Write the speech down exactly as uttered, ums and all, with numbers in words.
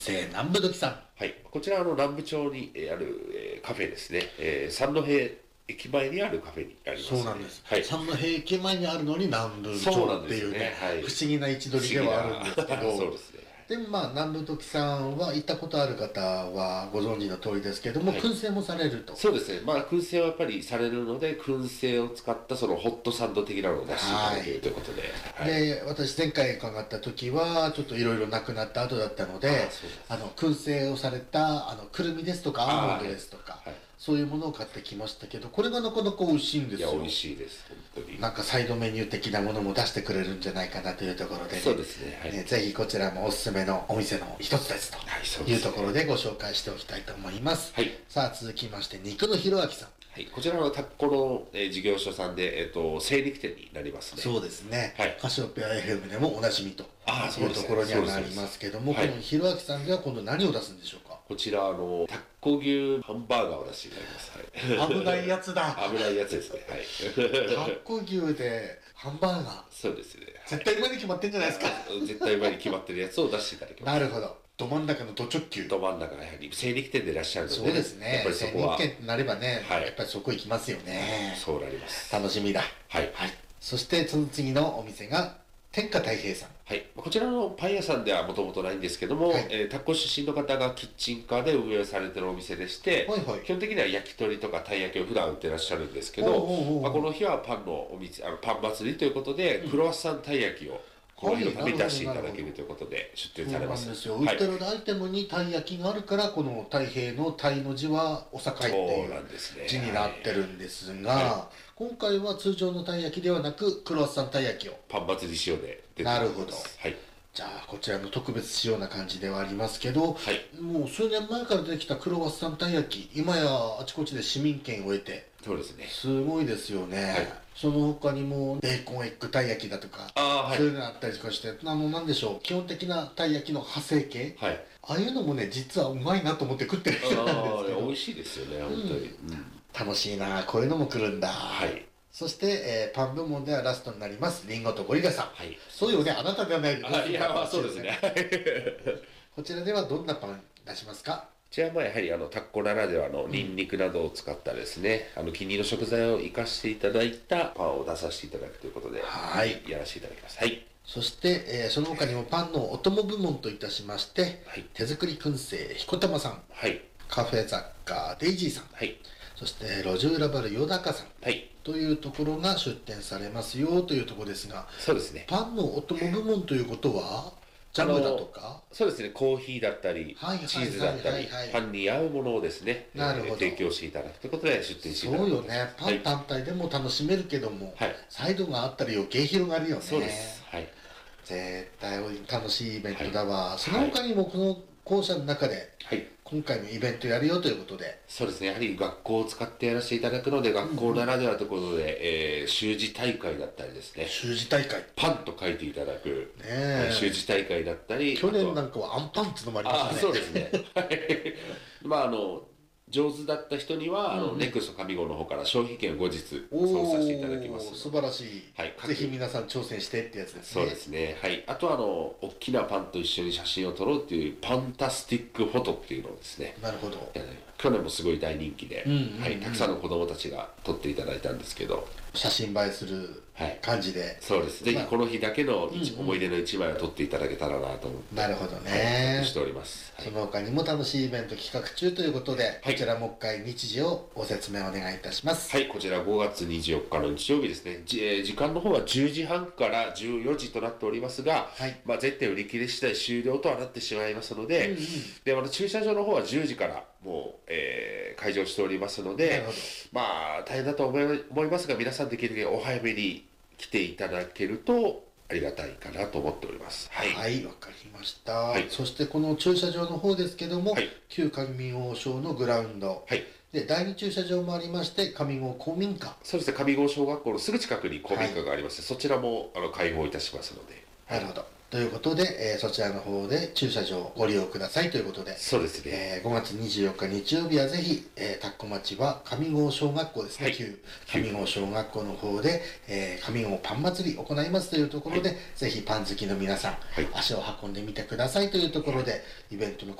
せー南部時さん。 はい、こちらあの南部町にえーある、えーカフェですね、えー、三戸駅前にあるカフェにあります、ね、 そうなんです、 はい、 三戸駅前にあるのに南部町っていうね、 ね、はい、 不思議な位置取りではあるんですけどそうですね。 でもまあ南部時さんは行ったことある方はご存知の通りですけども、はい、燻製もされると。 そうですね、まあ燻製はやっぱりされるので、燻製を使ったそのホットサンド的なのを出していただけるということで、 はい、で私前回伺った時はちょっといろいろなくなった後だったので、あの燻製をされたあのくるみですとかアーモンドですとか、はいはい、そういうものを買ってきましたけど、これがなかなか美味しいんですよ。 いや美味しいです、本当に。 なんかサイドメニュー的なものも出してくれるんじゃないかなというところで、ね、 そうですね、はい、 ね、ぜひこちらもおすすめのお店の一つですというところでご紹介しておきたいと思います。はい、さあ続きまして肉のひろあきさん。 はい、こちらのタッコの、えー、事業所さんで、えーと、精肉店になりますね。 そうですね、はい、カシオペア エフエム でもおなじみというところにはなりますけども、このひろあきさんでは今度何を出すんでしょうか。 こちらあのタッコ牛ハンバーガーを出していただきます。 はい、危ないやつだ。 危ないやつですね。はい。 タッコ牛でハンバーガー。 そうですね。 絶対うまいに決まってんじゃないですか。 絶対うまいに決まってるやつを出していただきます。 なるほど。ど真ん中のド直球。 ど真ん中がやはり精肉店でいらっしゃるので、 そうですね。 やっぱりそこは精肉店となればね、はい、やっぱりそこ行きますよね。 そうなります。 楽しみだ。 はい。 はい。そしてその次のお店が天下太平さん。 はい、こちらのパン屋さんではもともとないんですけども、はい、えー、タッコ出身の方がキッチンカーで運営されているお店でして、はいはい、基本的には焼き鳥とかたい焼きを普段売ってらっしゃるんですけど、まあ、この日はパンのお店、あのパン祭りということで、うん、クロワッサンたい焼きをこの日のために出していただけるということで出店されます。 そうなんですよ。売ってるアイテムにたい焼きがあるから、この太平のたいの字はおさかいっていう字になってるんですが、はい、今回は通常のたい焼きではなくクロワッサンたい焼きをパン祭り仕様で出てます。なるほど。 はい。 じゃあこちらの特別仕様な感じではありますけど、はい、もう数年前から出てきたクロワッサンたい焼き、今やあちこちで市民権を得て、 そうですね、 すごいですよね。はい、その他にもベーコンエッグたい焼きだとか、 あ、はい、 そういうのあったりとかして、あのなんでしょう、基本的なたい焼きの派生系、はい、ああいうのもね実はうまいなと思って食ってる人なんですけど、 美味しいですよね、本当に、うんうん、 楽しいな、こういうのも来るんだ。 はい。 そして、えー、パン部門ではラストになりますリンゴとゴリラさん。はい、そうよね、あなたではないです。 あ、いや、まあそうですね。 こちらではどんなパン出しますか。 こちらはやはりあのタッコならではのニンニクなどを使ったですね、うん、あの気に入りの食材を生かしていただいたパンを出させていただくということで、はい、やらせていただきます。はい。 そして、えー、その他にもパンのお供部門といたしまして、はい、手作り燻製ひこたまさん、はい、カフェ雑貨デイジーさん、はい、そして路地裏バルよだかさん、はい、というところが出店されますよというところですが、 そうですね。 パンのお供部門ということはジャムだとか、 そうですね、コーヒーだったり、はいはい、チーズだったり、パンに合うものをですね、なるほど、提供していただくということで出店していただく。 そうよね、パン単体でも楽しめるけども、はい、サイドがあったら余計広がるよね。 そうです。はい。 絶対楽しいイベントだわ。はい、その他にもこの校舎の中で、はい、今回のイベントやるよということで。 そうですね、やはり学校を使ってやらせていただくので、学校ならではということで、うん、えー、習字大会だったりですね。 習字大会。 パンと書いていただく、 ね、 習字大会だったり。 去年なんかはアンパンっていうのもありましたね。 あ、そうですね。まああの上手だった人には、うん、あのネクスト上郷の方から商品券を後日送させていただきます。 素晴らしい、はい、ぜひ皆さん挑戦してってやつですね。 そうですね、はい、あとはあの大きなパンと一緒に写真を撮ろうっていうパンタスティックフォトっていうのをですね、 なるほど、 去年もすごい大人気で、はい、たくさんの子どもたちが撮っていただいたんですけど、 写真映えする感じで、はい、 そうです、ぜひこの日だけの、まあ、思い出の一枚を撮っていただけたらなと思って、 なるほどね、 はい、しております。はい、 その他にも楽しいイベント企画中ということで、はい、こちらもう一回日時をご説明お願いいたします。 はい、こちらごがつにじゅうよっかの日曜日ですね。じ、えー、時間の方はじゅうじはんからじゅうよじとなっておりますが、はい、まあ絶対売り切れ次第終了とはなってしまいますので、うんうん、でまた駐車場の方はじゅうじからもう、えー、開場しておりますので、まあ大変だと思い、思いますが、皆さんできるだけお早めに来ていただけるとありがたいかなと思っております。 はい、はい、わかりました。はい、そしてこの駐車場の方ですけども、はい、旧上郷小のグラウンド、はい、でだいに駐車場もありまして、上郷公民館、 そうですね、上郷小学校のすぐ近くに公民館がありまして、はい、そちらもあの開放いたしますので。 なるほど。 ということで、えー、そちらの方で駐車場をご利用くださいということで、 そうですね、 えー、ごがつにじゅうよっか日曜日はぜひ、えー、田子町は上郷小学校ですね、はい、旧上郷小学校の方で、えー、上郷パン祭り行いますというところで、はい、ぜひパン好きの皆さん、はい、足を運んでみてくださいというところで、イベントの